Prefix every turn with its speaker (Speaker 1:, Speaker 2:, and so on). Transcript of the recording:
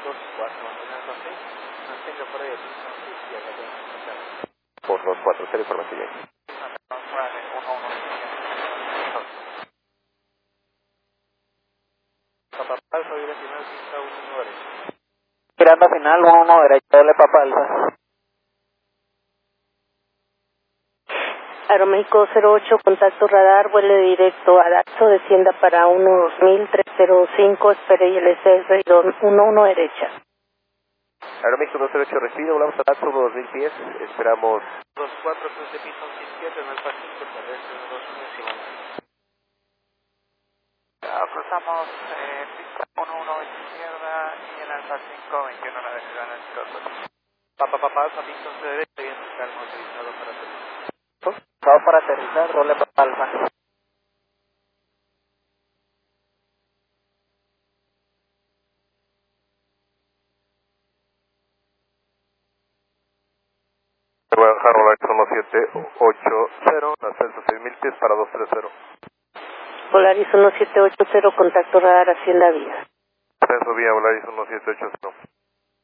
Speaker 1: 24, mantenerlo así. Mantenga por ahí el pistón 6 y haga ya.
Speaker 2: Por 24, ¿qué información hay?
Speaker 1: Papá Alfa, vida final, pista 1 derecha.
Speaker 3: Girando final, 1 derecha, doble Papa Alfa.
Speaker 4: Aeroméxico 08, contacto radar, vuele directo a Daxo, descienda para 1-2000-305, espere ILC 11 derecha.
Speaker 2: Aeroméxico 208 recibido, volamos a Daxo 2000 pies, esperamos
Speaker 1: 24, cruce pistón 67, en Alfa 5, terrestre 121, encima.
Speaker 3: Cruzamos pista 11 izquierda y en Alfa 5, 21 a la derecha en el piloto.
Speaker 1: Papá Alfa, pistón C derecha, y en calma autorizado para aterrizar.
Speaker 3: Vamos para aterrizar, doble Papa Alfa.
Speaker 2: voy a bajar Volaris 1780, ascenso 6000 pies para 230.
Speaker 4: Volaris 1780, contacto radar, Hacienda Vía.
Speaker 2: Ascenso vía Volaris 1780.